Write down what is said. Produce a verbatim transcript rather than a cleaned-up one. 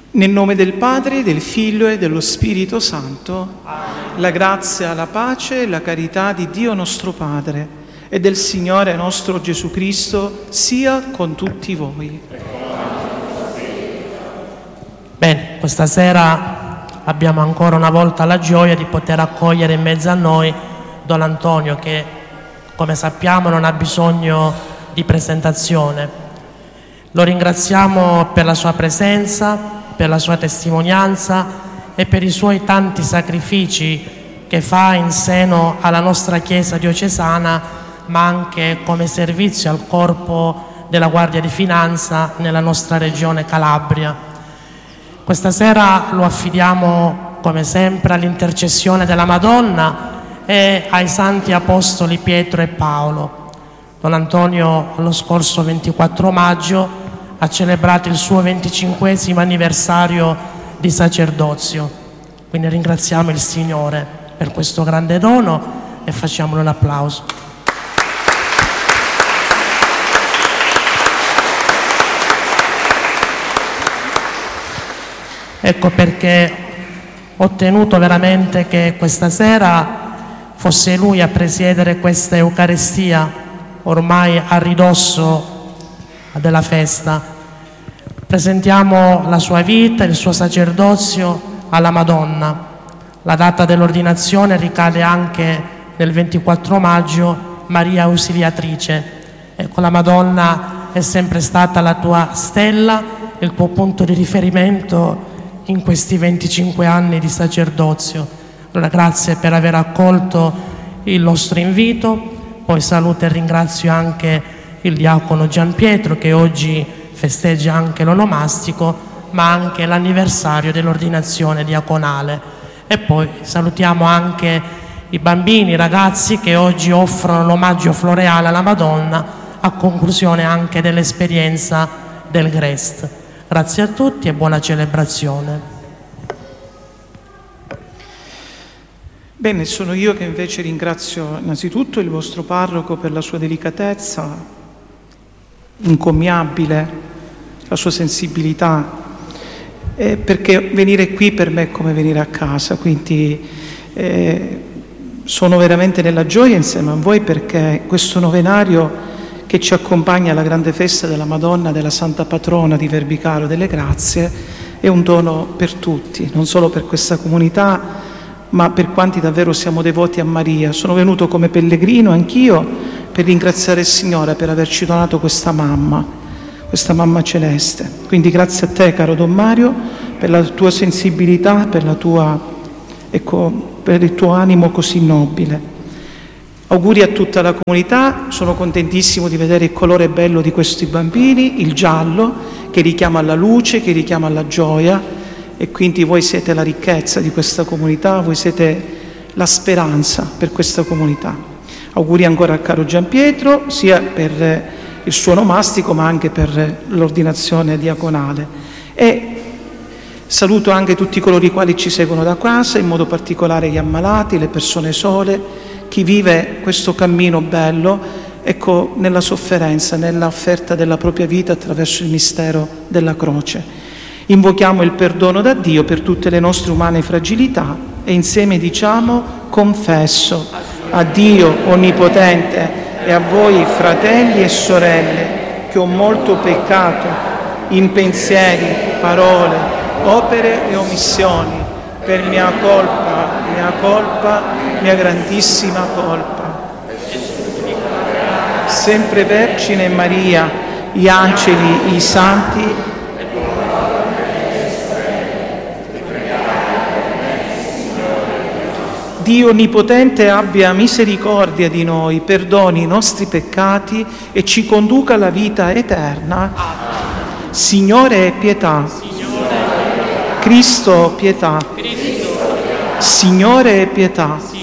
Nel nome del Padre, del Figlio e dello Spirito Santo, Amen. La grazia, la pace e la carità di Dio nostro Padre e del Signore nostro Gesù Cristo sia con tutti voi. Bene, questa sera abbiamo ancora una volta la gioia di poter accogliere in mezzo a noi Don Antonio, che come sappiamo non ha bisogno di presentazione. Lo ringraziamo per la sua presenza, per la sua testimonianza e per i suoi tanti sacrifici che fa in seno alla nostra Chiesa diocesana, ma anche come servizio al corpo della Guardia di Finanza nella nostra regione Calabria. Questa sera lo affidiamo come sempre all'intercessione della Madonna e ai santi apostoli Pietro e Paolo. Don Antonio lo scorso ventiquattro maggio ha celebrato il suo venticinquesimo anniversario di sacerdozio, quindi ringraziamo il Signore per questo grande dono e facciamolo un applauso. Ecco perché ho tenuto veramente che questa sera fosse Lui a presiedere questa Eucaristia, ormai a ridosso della festa. Presentiamo la sua vita, il suo sacerdozio alla Madonna. La data dell'ordinazione ricade anche nel ventiquattro maggio, Maria Ausiliatrice. Ecco, la Madonna è sempre stata la tua stella, il tuo punto di riferimento in questi venticinque anni di sacerdozio. Allora grazie per aver accolto il nostro invito. Poi saluto e ringrazio anche il diacono Gianpietro, che oggi festeggia anche l'onomastico, ma anche l'anniversario dell'ordinazione diaconale. E poi salutiamo anche i bambini, i ragazzi che oggi offrono l'omaggio floreale alla Madonna a conclusione anche dell'esperienza del Grest. Grazie a tutti e buona celebrazione. Bene, sono io che invece ringrazio innanzitutto il vostro parroco per la sua delicatezza incommiabile, la sua sensibilità, eh, perché venire qui per me è come venire a casa, quindi eh, sono veramente nella gioia insieme a voi, perché questo novenario che ci accompagna alla grande festa della Madonna, della Santa Patrona di Verbicaro delle Grazie, è un dono per tutti, non solo per questa comunità, ma per quanti davvero siamo devoti a Maria. Sono venuto come pellegrino anch'io per ringraziare il Signore per averci donato questa mamma, questa mamma celeste. Quindi grazie a te, caro Don Mario, per la tua sensibilità, per la tua, ecco, per il tuo animo così nobile. Auguri a tutta la comunità, sono contentissimo di vedere il colore bello di questi bambini, il giallo, che richiama alla luce, che richiama alla gioia, e quindi voi siete la ricchezza di questa comunità, voi siete la speranza per questa comunità. Auguri ancora al caro Gianpietro, sia per il suo onomastico ma anche per l'ordinazione diaconale. E saluto anche tutti coloro i quali ci seguono da casa, in modo particolare gli ammalati, le persone sole, chi vive questo cammino bello, ecco, nella sofferenza, nell'offerta della propria vita attraverso il mistero della croce. Invochiamo il perdono da Dio per tutte le nostre umane fragilità e insieme diciamo: confesso a Dio Onnipotente e a voi fratelli e sorelle che ho molto peccato in pensieri, parole, opere e omissioni, per mia colpa, mia colpa, mia grandissima colpa. Sempre Vergine Maria, gli angeli, i santi, Dio Onnipotente abbia misericordia di noi, perdoni i nostri peccati e ci conduca alla vita eterna. Signore, pietà. Cristo, pietà. Signore, pietà.